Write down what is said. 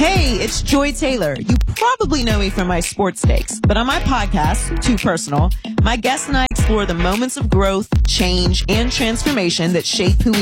Hey, it's Joy Taylor. You probably know me from my sports takes, but on my podcast, Too Personal, my guests and I explore the moments of growth, change, and transformation that shape who we